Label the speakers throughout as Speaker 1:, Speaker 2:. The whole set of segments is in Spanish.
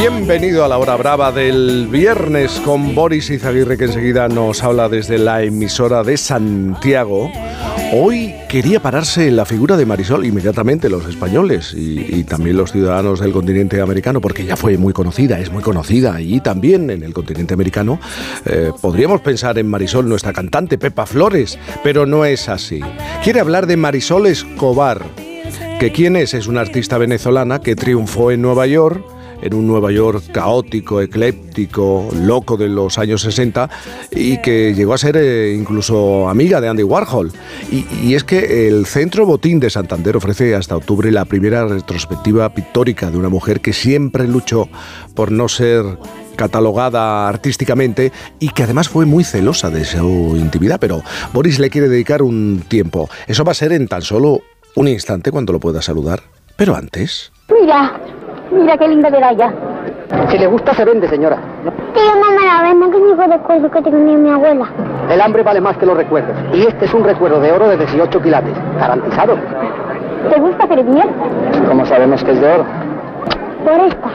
Speaker 1: Bienvenido a la hora brava del viernes con Boris Izaguirre, que enseguida nos habla desde la emisora de Santiago. Hoy quería pararse en la figura de Marisol inmediatamente los españoles y también los ciudadanos del continente americano, porque ya fue muy conocida, es muy conocida, y también en el continente americano podríamos pensar en Marisol, nuestra cantante Pepa Flores, pero no es así. Quiere hablar de Marisol Escobar, que ¿quién es? Es una artista venezolana que triunfó en Nueva York, en un Nueva York caótico, ecléptico, loco de los años 60, y que llegó a ser incluso amiga de Andy Warhol. Y es que el Centro Botín de Santander ofrece hasta octubre la primera retrospectiva pictórica de una mujer que siempre luchó por no ser catalogada artísticamente y que además fue muy celosa de su intimidad. Pero Boris le quiere dedicar un tiempo. Eso va a ser en tan solo un instante cuando lo pueda saludar. Pero antes...
Speaker 2: Mira qué linda medalla.
Speaker 3: Si le gusta se vende, señora.
Speaker 2: Tío, no me la venda, que es mi recuerdo que tenía mi abuela.
Speaker 3: El hambre vale más que los recuerdos. Y este es un recuerdo de oro de 18 quilates. Garantizado.
Speaker 2: ¿Te gusta Premier?
Speaker 3: ¿Cómo sabemos que es de oro?
Speaker 2: Por esta.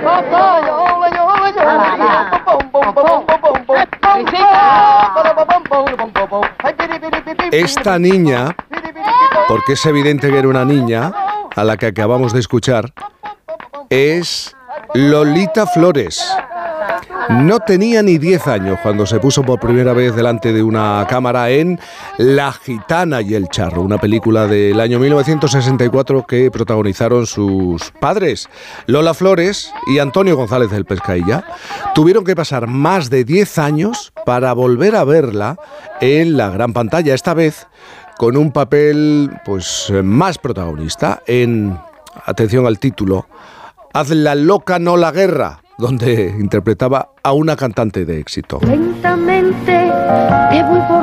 Speaker 1: Esta niña, porque es evidente que era una niña, a la que acabamos de escuchar, es Lolita Flores. No tenía ni 10 años cuando se puso por primera vez delante de una cámara en La Gitana y el Charro, una película del año 1964 que protagonizaron sus padres, Lola Flores y Antonio González del Pescailla. Tuvieron que pasar más de 10 años para volver a verla en la gran pantalla, esta vez con un papel pues más protagonista en, atención al título, Haz la loca no la guerra, donde interpretaba a una cantante de éxito.
Speaker 2: Lentamente te voy por